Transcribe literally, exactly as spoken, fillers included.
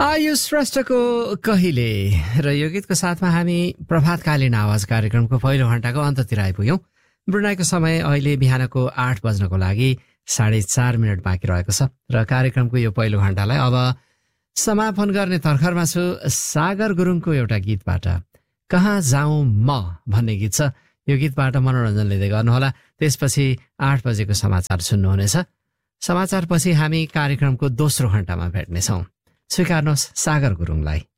आयुष श्रेष्ठको कहिले र यो गीतको साथमा हामी प्रभातकालीन आवाज कार्यक्रमको पहिलो घण्टाको अन्ततिर आइपुग्यौं। ब्रुनाईको समय अहिले बिहानको आठ बज्नको लागि साढे चार मिनट बाँकी रहेको छ र कार्यक्रमको यो पहिलो घण्टालाई अब समापन गर्ने तर्खरमा छु। सागर गुरुङको एउटा गीतबाट कहाँ जाउँ म भन्ने गीत छ। यो गीतबाट मनोरञ्जन लिँदै गर्नुहोला। त्यसपछि आठ बजेको समाचार सुन्नुहुनेछ। समाचारपछि हामी कार्यक्रमको दोस्रो घण्टामा भेट्नेछौँ। स्वीकार्नुहोस् सागर गुरुङलाई।